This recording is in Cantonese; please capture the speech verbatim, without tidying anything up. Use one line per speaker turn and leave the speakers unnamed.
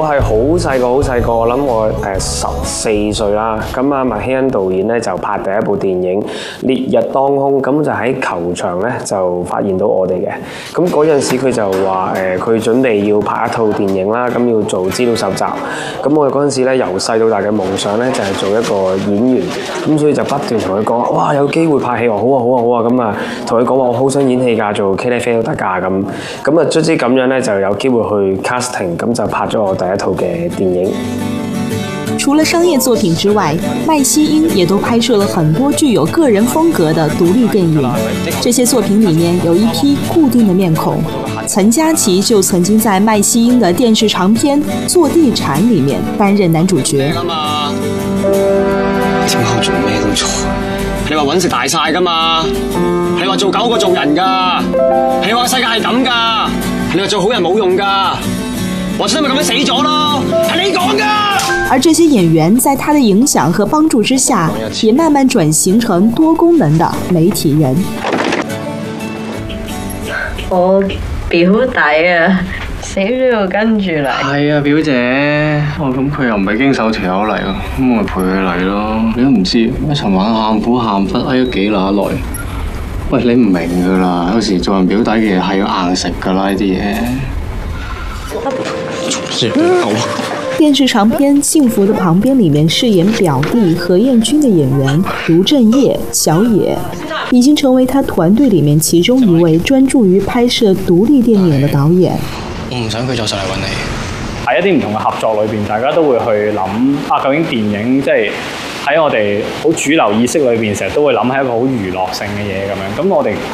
係好細個，好細個，我諗我誒十四歲啦。咁啊，麥希恩導演咧就拍第一部電影《烈日當空》，咁就喺球場咧就發現到我哋嘅。咁嗰陣時佢就話誒，佢、呃、準備要拍一套電影啦，咁要做資料搜集。咁我哋嗰陣時咧由細到大嘅夢想咧就係、是、做一個演員，咁所以就不斷同佢講，哇有機會拍戲喎，好啊好啊好啊，咁啊同佢講話我好想演戲㗎，做茄喱啡都得㗎咁。咁啊卒之咁樣咧就有機會去 casting， 咁就拍咗我第一套嘅電影。
除了商業作品之外，麥希英也都拍攝了很多具有個人風格的獨立電影。這些作品裡面有一批固定的面孔，岑嘉琪就曾經在麥希英的電視長片《做地產》裡面擔任男主角。
點解我做咩都錯？你話搵食大晒噶嘛？你話做狗過做人噶？你話世界係咁噶？你話做好人冇用噶？我真係咪咁樣死咗咯？係你講噶。
而這些演員在他的影響和幫助之下，也慢慢轉型成多功能的媒體人。
我表弟啊，死都要跟住嚟。
係啊，表姐。哦，咁佢又唔係經手條友嚟喎，咁我咪陪佢嚟咯。你都唔知，一尋晚喊苦喊忽，挨咗幾乸耐。喂，你唔明噶啦，有時做人表弟嘅嘢係要硬食噶啦，呢啲嘢。
電視長片《幸福的旁邊》裡面飾演表弟何燕君的演員盧正業、小野，已經成為他團隊裡面其中一位專注於拍攝獨立電影的導演。
我唔想佢再上嚟揾你。
喺一啲唔同嘅合作裏邊，大家都會去諗啊，究竟電影即係喺我哋好主流意識裏邊，成日都會諗係一個好娛樂性嘅嘢咁樣。咁我哋